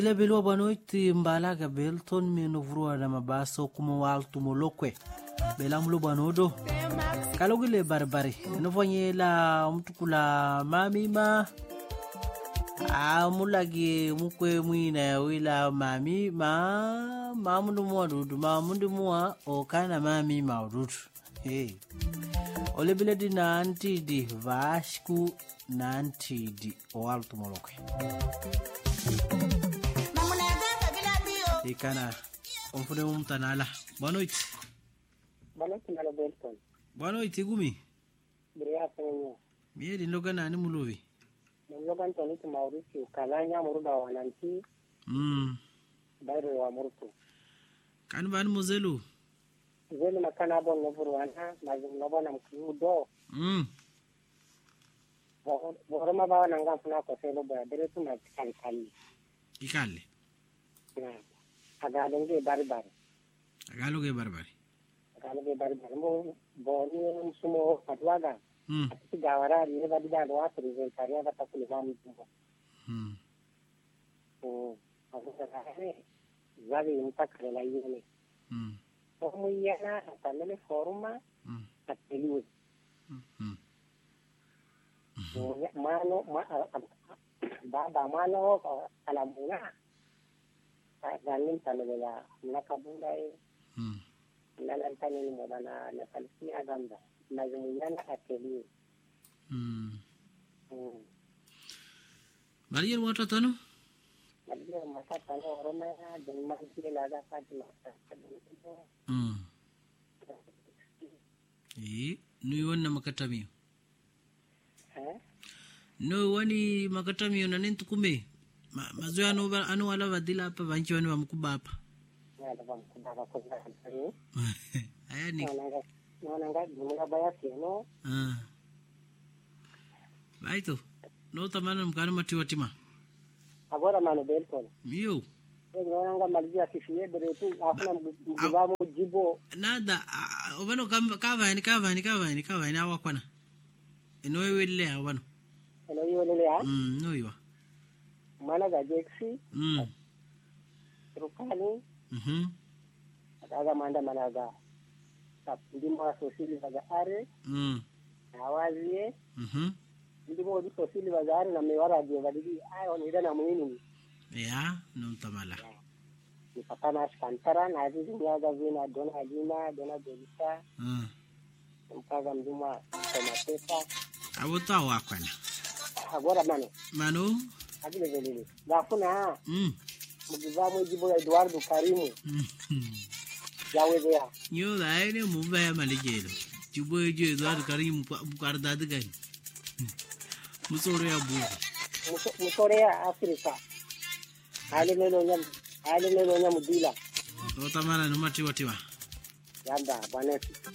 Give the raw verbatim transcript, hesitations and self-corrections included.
Ile bilo banoiti mbala ga belton mi novruwa na mabaso kuma waltu molokwe bela mlo banodo kalogile barbari novonye la mtukula mamima amulagi mukwe mwina wila mami ma mamundu mwa dudu mamundu mwa okana mami maududu hey ole biledi na antidi vashku na antidi waltu molokwe ikana onfune mumtanala bonoit bonoit na belton bonoit gumi bria penyo miedi ndogana ni mulovi ndogan toni tu Mauricio kalanya muruda wananti mm bayro wa muruto kan ban mozelu zelu makana bon novuru wana mazum nobona mkudo mm bo bo ma bawa nanga funa ko selo ba dere tu ma kalikali ikale na agalonge barbari agaloge barbari agalonge barbari mo bo ni sumo patwaga mm ati gawara ni ba dida do atri zen karia ba takuli mam tumbo mm o azuka kare zabi mtakale la yene mm o muyana atamele forma mm ateliwe mm mano baba mano alamuna ganin tanela nakabulai mm nalan tanin mo bana na palsi aganda mazumuyana ateliwe mm mm Marier wata tano Marier mata tano roma din mahti laga fatima mm eh ni wonna makatamiyo eh no wani makatamiyo na nintu kumbe mazoea anu anu wala badila hapa banchi wani wamkuba hapa wala wamkuba kwa kwa haya ni naona ngapi jumla baya sino ah baito no tamana mkana matiwa tima agora mano belton mio naona nga malizia kifie beretu afuna mgibamo jibo nada obano kava ni kava ni kava ni kava ni awakwana inowe ile abano inowe ile ya mm noiwa mana ga jexi mm rukani mhm aga manda managa ndimo sosili baga are mm awazie mhm ndimo di sosili baga are na mewara dio badigi ayo ni dana muini ya no tamala ni patana skantara na azizi nyaga vina dona alina dona delisa mm mpaga mduma koma pesa abota wakwana agora mano mano agile velile gafuna mm mugivamo jibo ya Eduardo Karimu yawezea nyo laene mumba ya malijelo jibo ya Eduardo Karimu mkarda digani musoro ya bugu musoro ya Afrika hali neno nyam hali neno nyam dila otamana no matiwa tiwa yanda baneti